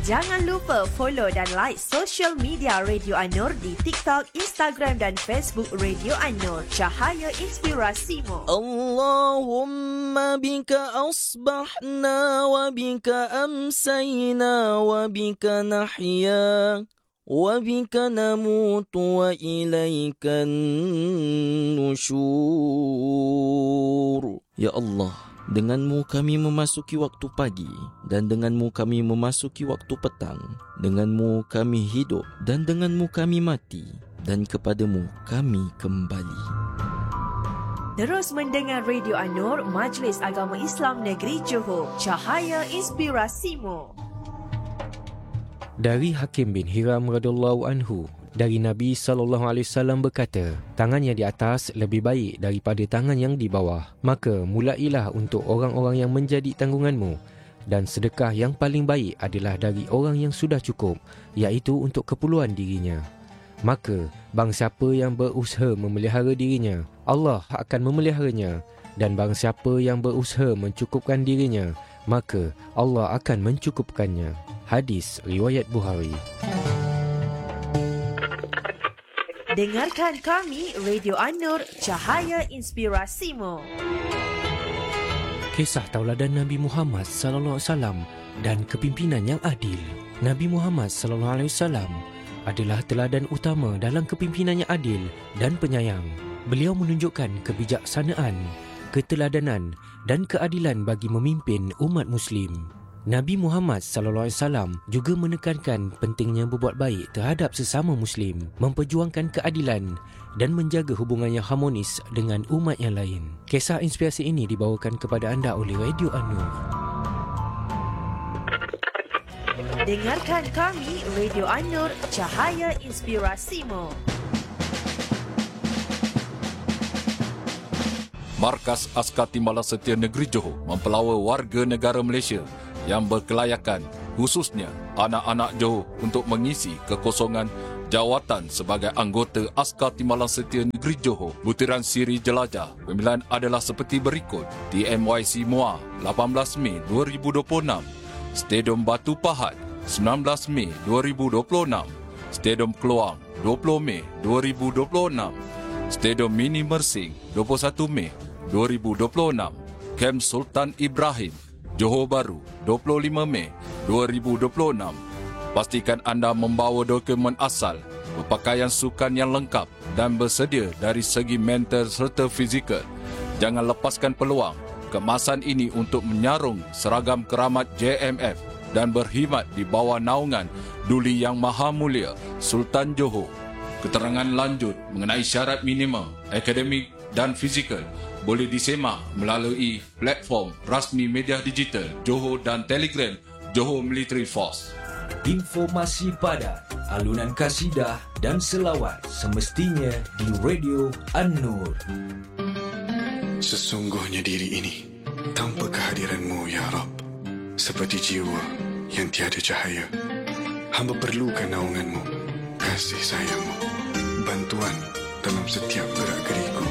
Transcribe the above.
Jangan lupa follow dan like social media Radio An-Nur di TikTok, Instagram dan Facebook Radio An-Nur. Cahaya Inspirasimu. Allahumma bika asbahna wa bika amsayna wa bika nahya wa bika namutu wa ilaikan nusyur. Ya Allah, denganmu kami memasuki waktu pagi dan denganmu kami memasuki waktu petang. Denganmu kami hidup dan denganmu kami mati dan kepadamu kami kembali. Terus mendengar Radio An-Nur, Majlis Agama Islam Negeri Johor. Cahaya Inspirasimu. Dari Hakim bin Hiram radhiyallahu anhu, dari Nabi SAW berkata, tangan yang di atas lebih baik daripada tangan yang di bawah. Maka mulailah untuk orang-orang yang menjadi tanggunganmu. Dan sedekah yang paling baik adalah dari orang yang sudah cukup, iaitu untuk keperluan dirinya. Maka barang siapa yang berusaha memelihara dirinya, Allah akan memeliharanya. Dan barang siapa yang berusaha mencukupkan dirinya, maka Allah akan mencukupkannya. Hadis riwayat Bukhari. Dengarkan kami Radio An-Nur, Cahaya Inspirasimu. Kisah tauladan Nabi Muhammad sallallahu alaihi wasallam dan kepimpinan yang adil. Nabi Muhammad sallallahu alaihi wasallam adalah teladan utama dalam kepimpinan yang adil dan penyayang. Beliau menunjukkan kebijaksanaan, keteladanan dan keadilan bagi memimpin umat Muslim. Nabi Muhammad SAW juga menekankan pentingnya berbuat baik terhadap sesama Muslim, memperjuangkan keadilan dan menjaga hubungan yang harmonis dengan umat yang lain. Kisah inspirasi ini dibawakan kepada anda oleh Radio An-Nur. Dengarkan kami Radio An-Nur, Cahaya Inspirasimu. Markas Askar Timbalan Setia Negeri Johor mempelawa warga negara Malaysia yang berkelayakan, khususnya anak-anak Johor, untuk mengisi kekosongan jawatan sebagai anggota Askar Timbalan Setia Negeri Johor. Butiran siri jelajah pemilihan adalah seperti berikut. TMYC Muar 18 Mei 2026, Stadium Batu Pahat 19 Mei 2026, Stadium Keluang 20 Mei 2026, Stadium Mini Mersing 21 Mei 2026, Camp Sultan Ibrahim Johor Bahru 25 Mei 2026. Pastikan anda membawa dokumen asal, berpakaian sukan yang lengkap dan bersedia dari segi mental serta fizikal. Jangan lepaskan peluang kemasan ini untuk menyarung seragam keramat JMF dan berkhidmat di bawah naungan Duli Yang Maha Mulia Sultan Johor. Keterangan lanjut mengenai syarat minimum akademik dan fizikal boleh disemak melalui platform rasmi media digital Johor dan Telegram Johor Military Force. Informasi padat, alunan kasidah dan selawat semestinya di Radio An-Nur. Sesungguhnya diri ini tanpa kehadiran-Mu ya Rabb, seperti jiwa yang tiada cahaya. Hamba perlukan naungan-Mu, kasih sayang-Mu, bantuan dalam setiap gerak-geriku.